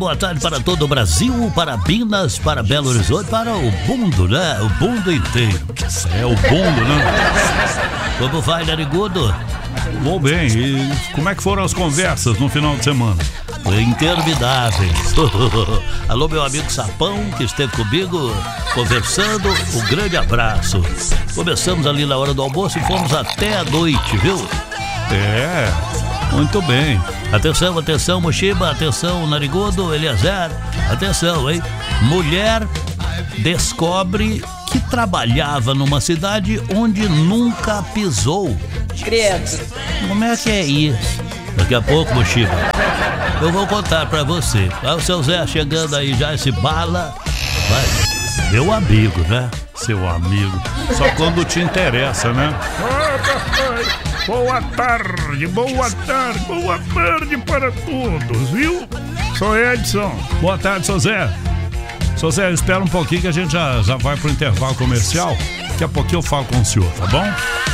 Boa tarde para todo o Brasil, para Minas, para Belo Horizonte, para o mundo, né? O mundo inteiro. É o mundo, né? Como vai, Narigudo? Vou bem. E como é que foram as conversas no final de semana? Intermináveis. Alô, meu amigo Sapão, que esteve comigo conversando. Um grande abraço. Começamos ali na hora do almoço e fomos até a noite, viu? É, muito bem. Atenção, atenção, Mochiba, atenção, Narigudo, Eliezer, atenção, hein? Mulher descobre que trabalhava numa cidade onde nunca pisou. Credo. Como é que é isso? Daqui a pouco, Mochiba, eu vou contar pra você. Vai o seu Zé chegando aí já, esse bala. Vai, meu amigo, né? Seu amigo. Só quando te interessa, né? Boa tarde para todos, viu? Sou Edson. Boa tarde, seu Zé. Seu Zé, espera um pouquinho que a gente já vai pro intervalo comercial. Daqui a pouquinho eu falo com o senhor, tá bom?